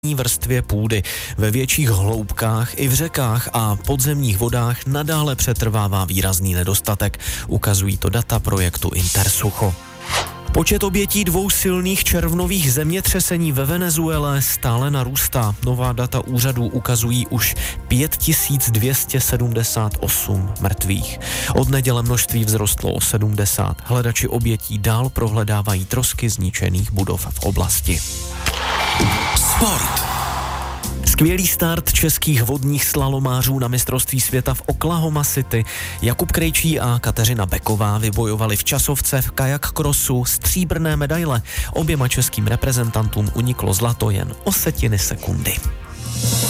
vrstvě půdy. Ve větších hloubkách i v řekách a podzemních vodách nadále přetrvává výrazný nedostatek. Ukazují to data projektu Intersucho. Počet obětí 2 silných červnových zemětřesení ve Venezuele stále narůstá. Nová data úřadů ukazují už 5278 mrtvých. Od neděle množství vzrostlo o 70. Hledači obětí dál prohledávají trosky zničených budov v oblasti. Sport. Skvělý start českých vodních slalomářů na mistrovství světa v Oklahoma City. Jakub Krejčí a Kateřina Beková vybojovali v časovce v kajak crossu stříbrné medaile. Oběma českým reprezentantům uniklo zlato jen o setiny sekundy.